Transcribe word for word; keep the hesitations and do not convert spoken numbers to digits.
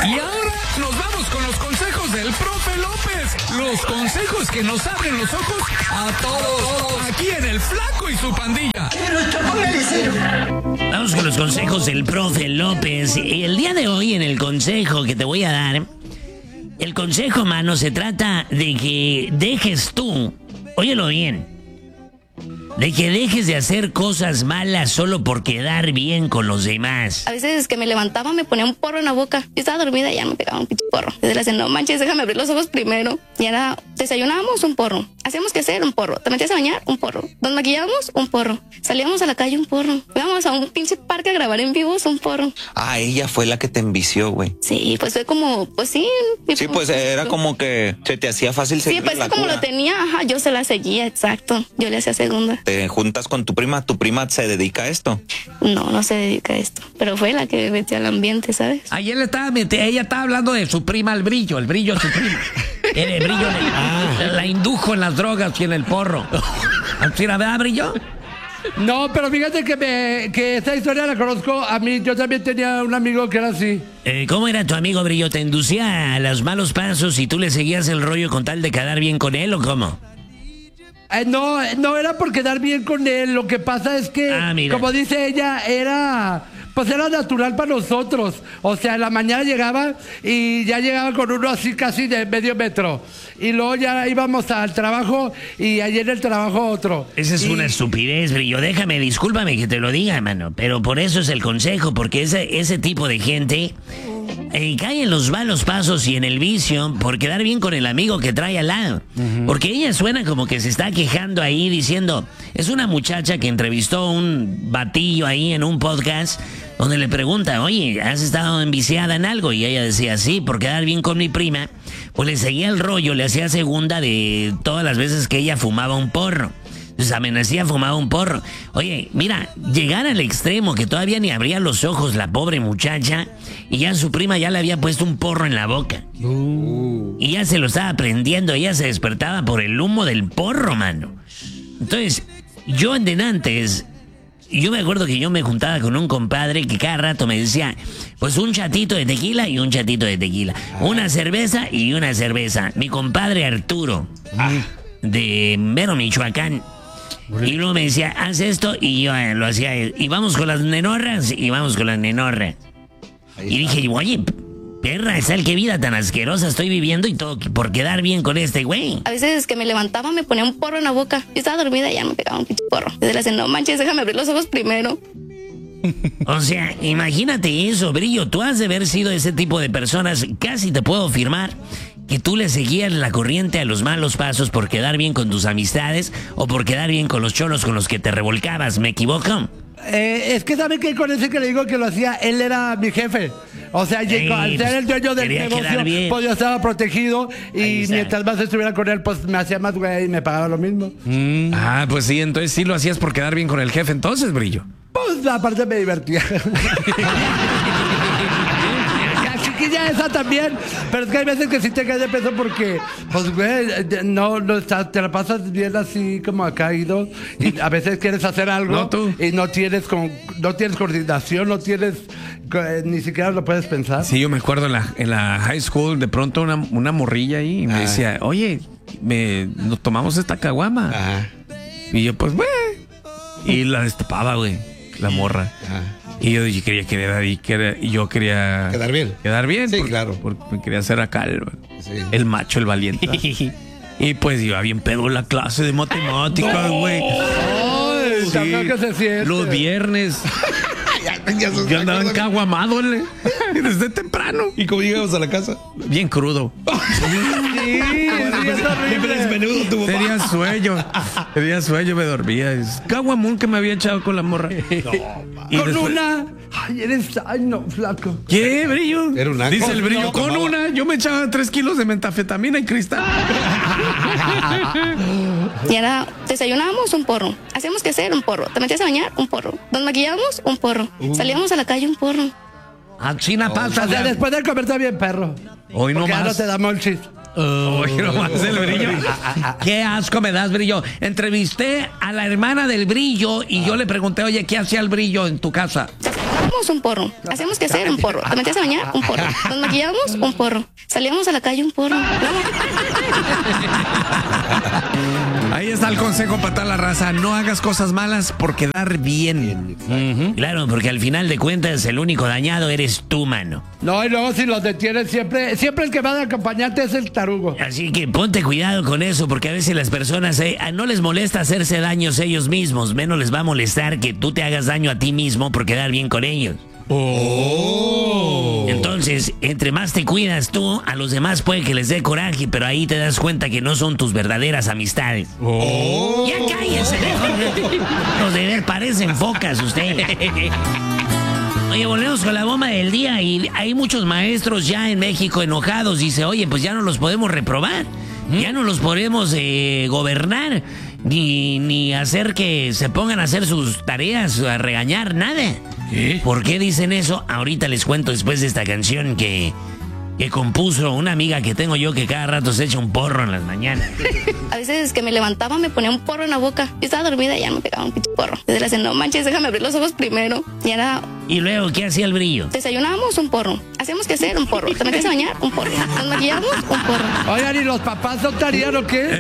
Y ahora nos vamos con los consejos del profe López. Los consejos que nos abren los ojos a todos. Aquí en El Flaco y su pandilla. Vamos con los consejos del profe López. El día de hoy, en el consejo que te voy a dar, el consejo, mano, se trata de que dejes tú, óyelo bien, de que dejes de hacer cosas malas solo por quedar bien con los demás. A veces que me levantaba me ponía un porro en la boca. Yo estaba dormida y ya me pegaba un pinche porro. Desde la cena, no manches, déjame abrir los ojos primero. Y era, desayunábamos un porro. Hacíamos que hacer un porro. Te metías a bañar, un porro. Nos maquillábamos, un porro. Salíamos a la calle, un porro. Íbamos a un pinche parque a grabar en vivos, un porro. Ah, ella fue la que te envició, güey. Sí, pues fue como, pues sí. Sí, pues era como que se te hacía fácil seguir Sí, pues la como cura. lo tenía, ajá, yo se la seguía, exacto. Yo le hacía segunda. Te juntas con tu prima, tu prima se dedica a esto. No, no se dedica a esto. Pero fue la que metió al ambiente, ¿sabes? Ayer le estaba metiendo, ella estaba hablando de su prima, el brillo, el brillo de su prima. El brillo le- Ah. La, la indujo en las drogas y en el porro. ¿Así la verdad, brillo? No, pero fíjate que, me, que esta historia la conozco a mí. Yo también tenía un amigo que era así. Eh, ¿Cómo era tu amigo, Brillo? ¿Te inducía a los malos pasos y tú le seguías el rollo con tal de quedar bien con él o cómo? Eh, no, no era por quedar bien con él. Lo que pasa es que, Ah, mira. como dice ella, era... Pues era natural para nosotros. O sea, en la mañana llegaba y ya llegaba con uno así casi de medio metro. Y luego ya íbamos al trabajo y ayer en el trabajo otro. Esa es Y- una estupidez, Brillo. Déjame, discúlpame que te lo diga, hermano. Pero por eso es el consejo, porque ese, ese tipo de gente eh, cae en los malos pasos y en el vicio por quedar bien con el amigo que trae al lado. Porque ella suena como que se está quejando ahí diciendo... Es una muchacha que entrevistó a un batillo ahí en un podcast donde le pregunta, oye, ¿has estado enviciada en algo? Y ella decía, sí, por quedar bien con mi prima. Pues le seguía el rollo, le hacía segunda de todas las veces que ella fumaba un porro. Entonces amanecía, fumaba un porro. Oye, mira, llegar al extremo que todavía ni abría los ojos la pobre muchacha y ya su prima ya le había puesto un porro en la boca. Y ya se lo estaba prendiendo, ella se despertaba por el humo del porro, mano. Entonces, yo en denantes, yo me acuerdo que yo me juntaba con un compadre que cada rato me decía, pues un chatito de tequila y un chatito de tequila. Una cerveza y una cerveza. Mi compadre Arturo, de Mero, Michoacán. Y luego me decía, haz esto, y yo eh, lo hacía. Y vamos con las nenorras, y vamos con las nenorras. Y dije, oye, perra, ¿sabes qué vida tan asquerosa estoy viviendo? Y todo por quedar bien con este güey. A veces que me levantaba me ponía un porro en la boca. Yo estaba dormida y ya me pegaba un pinche porro. Desde la cena, no manches, déjame abrir los ojos primero. O sea, imagínate eso, Brillo. Tú has de haber sido ese tipo de personas. Casi te puedo afirmar que tú le seguías la corriente a los malos pasos por quedar bien con tus amistades o por quedar bien con los cholos con los que te revolcabas. ¿Me equivoco? Eh, es que sabe que con ese que le digo que lo hacía, él era mi jefe. O sea, Ey, al ser el dueño del quería quedar negocio, bien. pues yo estaba protegido. Ahí Y está. mientras más estuviera con él, pues me hacía más güey y me pagaba lo mismo. Ah, pues sí, entonces sí lo hacías por quedar bien con el jefe, entonces, brillo. Pues aparte me divertía. La chiquilla esa también. Pero es que hay veces que sí te caes de peso porque, pues, güey, no, no está, te la pasas bien así como ha caído. Y a veces quieres hacer algo No, tú. y no tienes, con, no tienes coordinación, no tienes, eh, ni siquiera lo puedes pensar. Sí, yo me acuerdo en la, en la high school, de pronto una, una morrilla ahí y me decía, oye, me, nos tomamos esta caguama. Ajá. Y yo, pues, güey. Y la destapaba, güey, la morra. Ajá. Y yo dije, quería quedar y, quería- y yo quería... Quedar bien. Quedar bien. Sí, por- claro. Porque me quería hacer acá el, Sí. el macho, el valiente. Y pues iba bien pedo en la clase de matemáticas, güey. Ay, Sí, también que se siente. los viernes. Ya, ya sos- Yo andaba encaguamado, le. Desde temprano. ¿Y cómo llegamos a la casa? Bien crudo. Sí, sí, es horrible. Menudo tu papá. Tenía sueño. Tenía sueño, me dormía. Es caguamón que me había echado con la morra. Y Con después- una. Ay, eres. Ay, no, flaco. ¿Qué, brillo? Era un acto. Dice el brillo. No, Con tomaba. una, yo me echaba tres kilos de metafetamina y cristal. Y era, desayunábamos un porro. Hacíamos que hacer un porro. Te metías a bañar, un porro. Nos maquillábamos, un porro. Salíamos a la calle, un porro. A China pasa. O sea, después de comer está bien, perro. Hoy no Porque ya no más. te da monchis. Hoy no más el brillo. Qué asco me das, brillo. Entrevisté a la hermana del brillo y yo le pregunté, oye, ¿qué hacía el brillo en tu casa? desayunábamos un porro. Hacíamos que hacer un porro. Te metías a bañar un porro. Nos maquillábamos un porro. Salíamos a la calle un porro. Ahí está el consejo para toda la raza. No hagas cosas malas por quedar bien. Uh-huh. Claro, porque al final de cuentas el único dañado eres tú, mano. No, y luego si los detienes siempre, siempre el que va de acompañante es el tarugo. Así que ponte cuidado con eso, porque a veces las personas eh, no les molesta hacerse daños ellos mismos, menos les va a molestar que tú te hagas daño a ti mismo por quedar bien con ellos. Oh. Entonces, entre más te cuidas tú, a los demás puede que les dé coraje, pero ahí te das cuenta que no son tus verdaderas amistades. Oh. Ya cállense, mejor. Los de ver parecen focas ustedes. Oye, volvemos con la bomba del día y hay muchos maestros ya en México enojados. Dice, oye, pues ya no los podemos reprobar, ya no los podemos eh, gobernar, ni, ni hacer que se pongan a hacer sus tareas, a regañar, nada. ¿Qué? ¿Por qué dicen eso? Ahorita les cuento después de esta canción que, que compuso una amiga que tengo yo que cada rato se echa un porro en las mañanas. A veces que me levantaba me ponía un porro en la boca. Yo estaba dormida y ya me pegaba un pinche porro. Desde la cena, no manches, déjame abrir los ojos primero. Y era... ¿Y luego qué hacía el brillo? Desayunábamos un porro. Hacíamos que hacer un porro. Te metías a bañar un porro. Nos maquillábamos un porro. Oigan, ¿y los papás no estarían o qué?